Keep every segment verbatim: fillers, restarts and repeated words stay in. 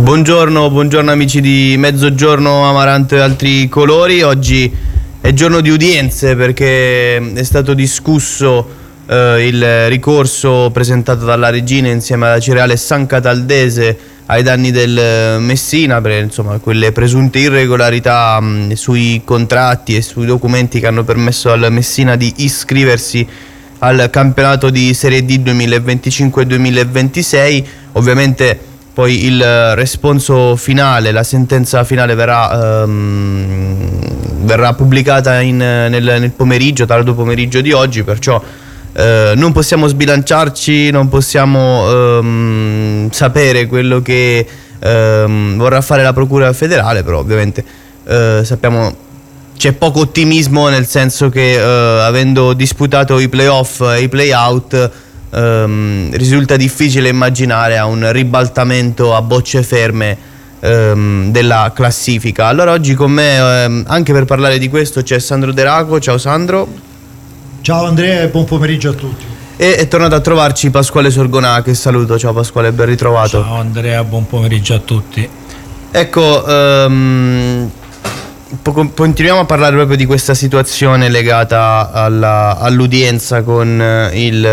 Buongiorno, buongiorno amici di Mezzogiorno Amarante e altri colori. Oggi è giorno di udienze perché è stato discusso eh, il ricorso presentato dalla Regina insieme alla Cireale San Cataldese ai danni del Messina per insomma, quelle presunte irregolarità mh, sui contratti e sui documenti che hanno permesso al Messina di iscriversi al campionato di Serie D duemilaventicinque duemilaventisei. Ovviamente poi il responso finale, la sentenza finale verrà, um, verrà pubblicata in, nel, nel pomeriggio, tardo pomeriggio di oggi, perciò uh, non possiamo sbilanciarci, non possiamo um, sapere quello che um, vorrà fare la Procura federale, però ovviamente uh, sappiamo c'è poco ottimismo, nel senso che uh, avendo disputato i playoff e i playout Um, risulta difficile immaginare a un ribaltamento a bocce ferme um, della classifica. Allora oggi con me um, anche per parlare di questo c'è Sandro De Raco. Ciao Sandro. Ciao Andrea e buon pomeriggio a tutti. E è tornato a trovarci Pasquale Sorgonà, che saluto. Ciao Pasquale, ben ritrovato. Ciao Andrea, buon pomeriggio a tutti. Ecco, um, continuiamo a parlare proprio di questa situazione legata alla, all'udienza con il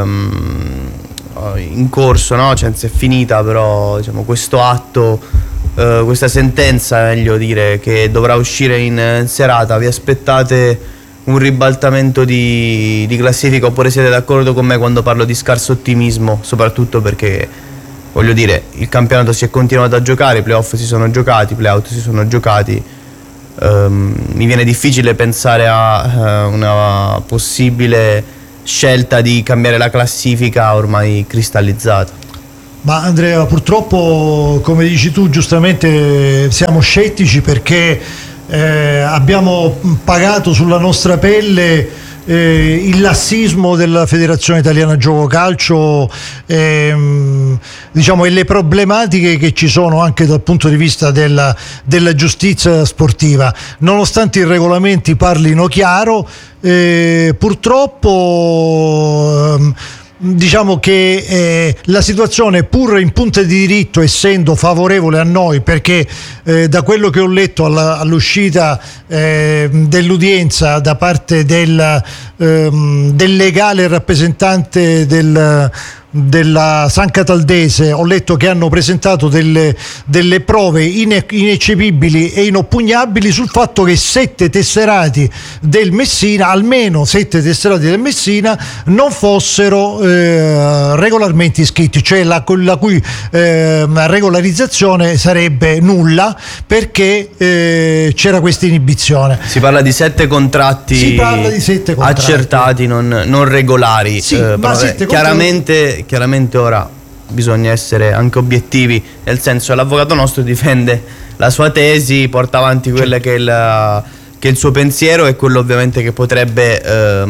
um, in corso, no? Cioè, è finita, però diciamo, questo atto, uh, questa sentenza, meglio dire, che dovrà uscire in serata. Vi aspettate un ribaltamento di, di classifica, oppure siete d'accordo con me quando parlo di scarso ottimismo, soprattutto perché, voglio dire, il campionato si è continuato a giocare, i playoff si sono giocati, i playout si sono giocati. Um, mi viene difficile pensare a uh, una possibile scelta di cambiare la classifica ormai cristallizzata. Ma Andrea, purtroppo, come dici tu giustamente, siamo scettici perché eh, abbiamo pagato sulla nostra pelle Eh, il lassismo della Federazione Italiana Gioco Calcio, ehm, diciamo, e le problematiche che ci sono anche dal punto di vista della, della giustizia sportiva, nonostante i regolamenti parlino chiaro. Eh, purtroppo ehm, diciamo che eh, la situazione, pur in punto di diritto, essendo favorevole a noi, perché eh, da quello che ho letto alla, all'uscita eh, dell'udienza da parte del, ehm, del legale rappresentante del della San Cataldese, ho letto che hanno presentato delle, delle prove ine, ineccepibili e inoppugnabili sul fatto che sette tesserati del Messina, almeno sette tesserati del Messina, non fossero eh, regolarmente iscritti, cioè la, la cui eh, regolarizzazione sarebbe nulla perché eh, c'era questa inibizione. Si parla di sette contratti, si parla di sette contratti accertati, non, non regolari. Sì, eh, ma però, chiaramente chiaramente ora bisogna essere anche obiettivi, nel senso, l'avvocato nostro difende la sua tesi, porta avanti quella che è, la, che è il suo pensiero e quello ovviamente che potrebbe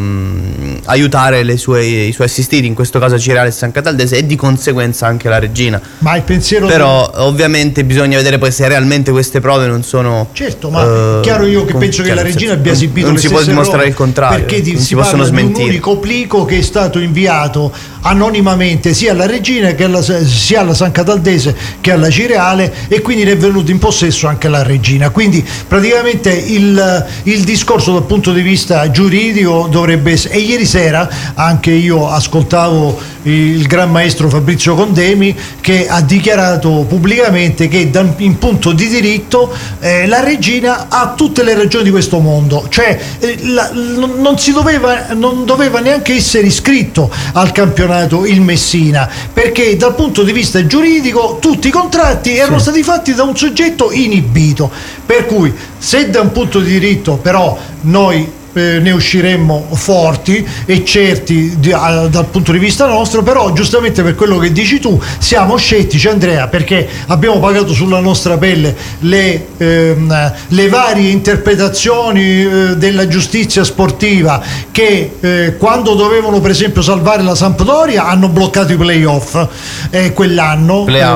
ehm, aiutare le sue, i suoi assistiti, in questo caso Cireale e San Cataldese, e di conseguenza anche la Regina. Ma il pensiero però di... ovviamente bisogna vedere poi se realmente queste prove non sono, certo, ma è chiaro, io che con, penso che la Regina abbia esibito non le si può dimostrare il contrario, perché di, non si, si possono parla smentire. Di un unico plico che è stato inviato anonimamente sia alla Regina che alla, sia alla San Cataldese che alla Cireale, e quindi ne è venuto in possesso anche la Regina. Quindi praticamente il, il discorso dal punto di vista giuridico dovrebbe essere, e ieri sera anche io ascoltavo il gran maestro Fabrizio Condemi che ha dichiarato pubblicamente che da, in punto di diritto eh, la Regina ha tutte le ragioni di questo mondo, cioè eh, la, non si doveva non doveva neanche essere iscritto al campionato il Messina, perché dal punto di vista giuridico tutti i contratti erano sì. stati fatti da un soggetto inibito, per cui se da un punto di diritto però noi Eh, ne usciremmo forti e certi di, a, dal punto di vista nostro, però giustamente per quello che dici tu siamo scettici, Andrea, perché abbiamo pagato sulla nostra pelle le, ehm, le varie interpretazioni eh, della giustizia sportiva che eh, quando dovevano per esempio salvare la Sampdoria hanno bloccato i playoff eh, quell'anno. Playout.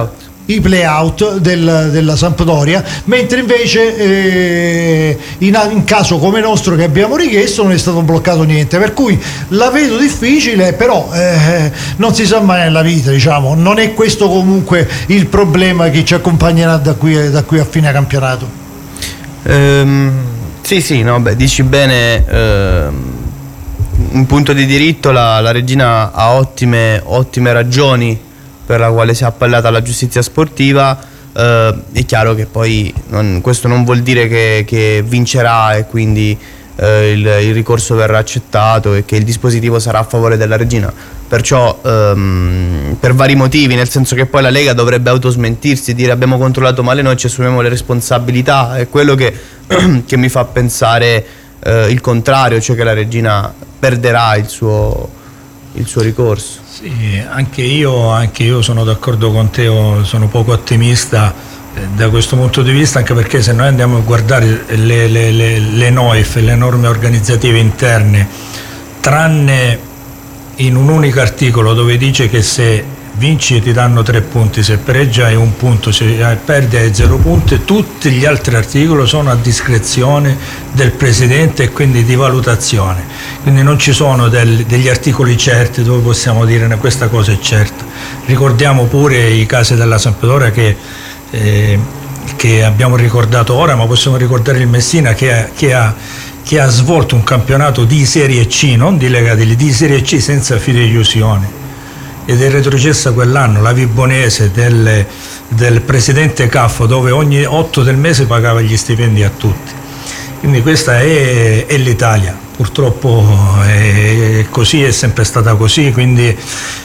i play-out del, della Sampdoria, mentre invece eh, in, in caso come nostro che abbiamo richiesto non è stato bloccato niente, per cui la vedo difficile, però eh, non si sa mai nella vita, diciamo. Non è questo comunque il problema che ci accompagnerà da qui, da qui a fine campionato. Ehm, sì sì, no, beh, dici bene. ehm, in punto di diritto la, la Regina ha ottime, ottime ragioni per la quale si è appellata alla giustizia sportiva. Eh, è chiaro che poi non, questo non vuol dire che, che vincerà e quindi eh, il, il ricorso verrà accettato e che il dispositivo sarà a favore della Regina, perciò ehm, per vari motivi, nel senso che poi la Lega dovrebbe autosmentirsi e dire abbiamo controllato male noi, ci assumiamo le responsabilità. È quello che, che mi fa pensare eh, il contrario, cioè che la Regina perderà il suo, il suo ricorso. Sì, anche io, anche io sono d'accordo con te, sono poco ottimista eh, da questo punto di vista, anche perché se noi andiamo a guardare le, le, le, le N O I F, le norme organizzative interne, tranne in un unico articolo dove dice che se vinci ti danno tre punti, se pareggi hai un punto, se perdi hai zero punti, tutti gli altri articoli sono a discrezione del presidente e quindi di valutazione, quindi non ci sono del, degli articoli certi dove possiamo dire questa cosa è certa. Ricordiamo pure i casi della Sampdoria che, eh, che abbiamo ricordato ora, ma possiamo ricordare il Messina che ha, che ha che ha svolto un campionato di Serie C, non di Lega, di Serie C senza fideiussione, ed è retrocessa quell'anno la Vibonese del, del presidente Caffo, dove ogni otto del mese pagava gli stipendi a tutti. Quindi questa è, è l'Italia, purtroppo è così, è sempre stata così, quindi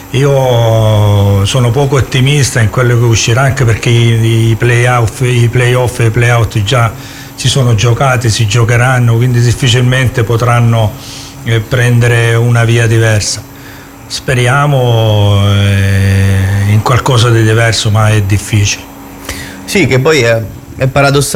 io sono poco ottimista in quello che uscirà, anche perché i, i play-off, i play-off e i play-out già si sono giocati, si giocheranno, quindi difficilmente potranno eh, prendere una via diversa. Speriamo eh, in qualcosa di diverso, ma è difficile. Sì, che poi è, è paradossale.